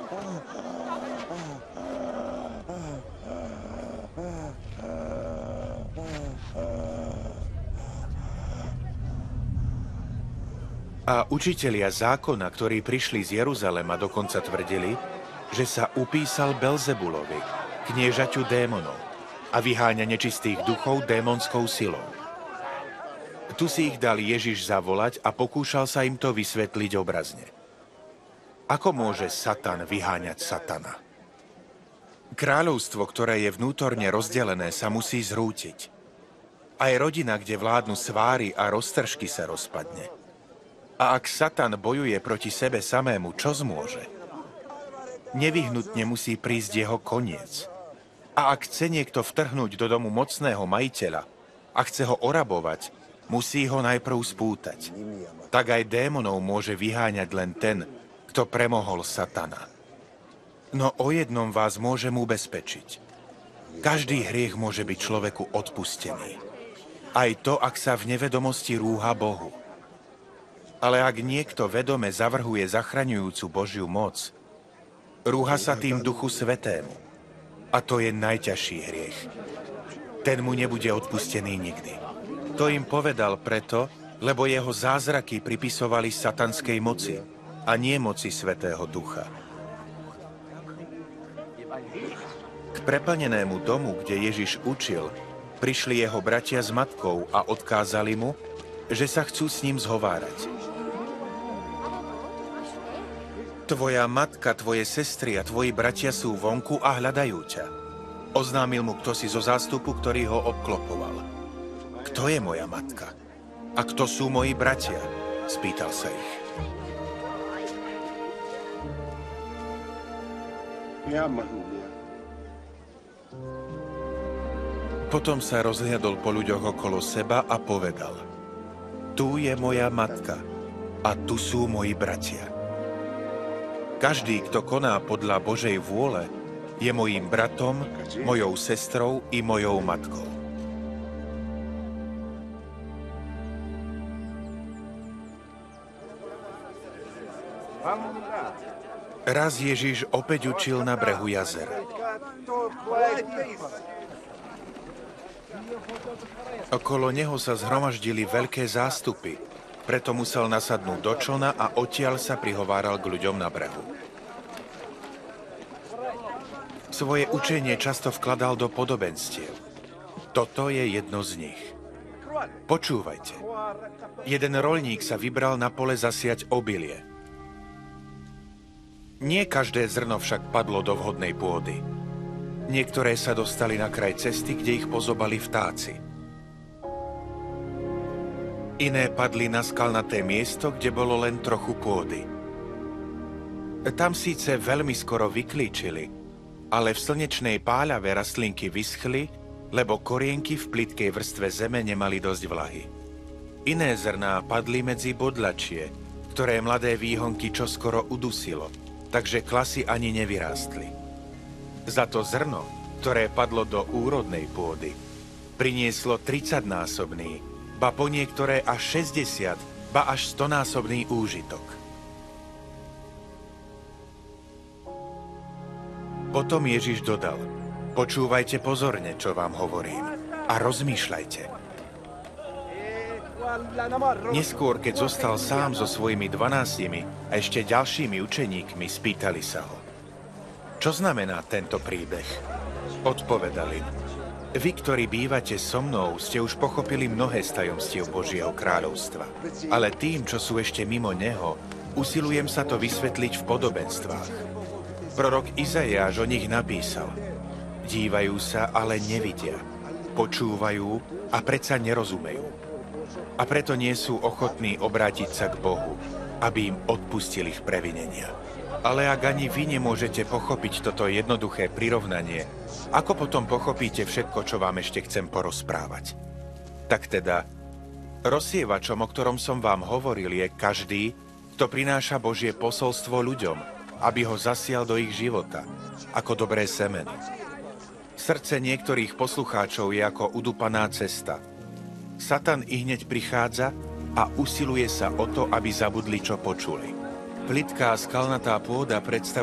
A učitelia zákona, ktorí prišli z Jeruzalema, dokonca tvrdili, že sa upísal Belzebulovi, kniežaťu démonov, a vyháňa nečistých duchov démonskou silou. Tu si ich dal Ježiš zavolať a pokúšal sa im to vysvetliť obrazne. Ako môže Satan vyháňať Satana? Kráľovstvo, ktoré je vnútorne rozdelené, sa musí zrútiť. Aj rodina, kde vládnu sváry a roztržky, sa rozpadne. A ak Satan bojuje proti sebe samému, čo zmôže? Nevyhnutne musí prísť jeho koniec. A ak chce niekto vtrhnúť do domu mocného majiteľa a chce ho orabovať, musí ho najprv spútať. Tak aj démonov môže vyháňať len ten, kto premohol Satana. No o jednom vás môžem ubezpečiť. Každý hriech môže byť človeku odpustený. Aj to, ak sa v nevedomosti rúha Bohu. Ale ak niekto vedome zavrhuje zachraňujúcu Božiu moc, rúha sa tým Duchu Svätému. A to je najťažší hriech. Ten mu nebude odpustený nikdy. To im povedal preto, lebo jeho zázraky pripisovali satanskej moci a nie moci Svätého Ducha. K preplnenému domu, kde Ježiš učil, prišli jeho bratia s matkou a odkázali mu, že sa chcú s ním zhovárať. Tvoja matka, tvoje sestry a tvoji bratia sú vonku a hľadajú ťa. Oznámil mu kdosi zo zástupu, ktorý ho obklopoval. Kto je moja matka? A kto sú moji bratia? Spýtal sa ich. Potom sa rozhliadol po ľuďoch okolo seba a povedal: Tu je moja matka a tu sú moji bratia. Každý, kto koná podľa Božej vôle, je mojím bratom, mojou sestrou i mojou matkou. Raz Ježiš opäť učil na brehu jazera. Okolo neho sa zhromaždili veľké zástupy, preto musel nasadnúť do člna a odtiaľ sa prihováral k ľuďom na brehu. Svoje učenie často vkladal do podobenstiev. Toto je jedno z nich. Počúvajte. Jeden roľník sa vybral na pole zasiať obilie. Nie každé zrno však padlo do vhodnej pôdy. Niektoré sa dostali na kraj cesty, kde ich pozobali vtáci. Iné padli na skalnaté miesto, kde bolo len trochu pôdy. Tam síce veľmi skoro vyklíčili, ale v slnečnej páľave rastlinky vyschli, lebo korienky v plytkej vrstve zeme nemali dosť vlahy. Iné zrná padli medzi bodlačie, ktoré mladé výhonky čoskoro udusilo, takže klasy ani nevyrástli. Za to zrno, ktoré padlo do úrodnej pôdy, prinieslo 30-násobný, ba po niektoré až 60, ba až 100-násobný úžitok. Potom Ježiš dodal: Počúvajte pozorne, čo vám hovorím, a rozmýšľajte. Neskôr, keď zostal sám so svojimi 12 a ešte ďalšími učeníkmi, spýtali sa ho: Čo znamená tento príbeh? Odpovedali: Vy, ktorí bývate so mnou, ste už pochopili mnohé z tajomstiev Božieho kráľovstva. Ale tým, čo sú ešte mimo neho, usilujem sa to vysvetliť v podobenstvách. Prorok Izaiáš o nich napísal: Dívajú sa, ale nevidia. Počúvajú a predsa nerozumejú. A preto nie sú ochotní obrátiť sa k Bohu, aby im odpustil ich previnenia. Ale ak ani vy nemôžete pochopiť toto jednoduché prirovnanie, ako potom pochopíte všetko, čo vám ešte chcem porozprávať? Tak teda, rozsievačom, o ktorom som vám hovoril, je každý, kto prináša Božie posolstvo ľuďom, aby ho zasial do ich života, ako dobré semeno. Srdce niektorých poslucháčov je ako udupaná cesta. Satan ihneď prichádza a usiluje sa o to, aby zabudli, čo počuli. Plytká skalnatá pôda predstavuje